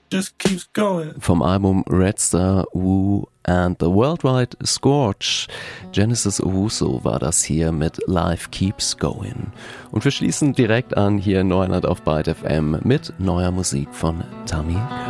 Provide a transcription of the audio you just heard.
just keeps going. Vom Album Red Star, Woo and the Worldwide Scorch. Genesis Owusu war das hier mit Life Keeps Going. Und wir schließen direkt an hier in Neuland auf Byte FM mit neuer Musik von Tammy.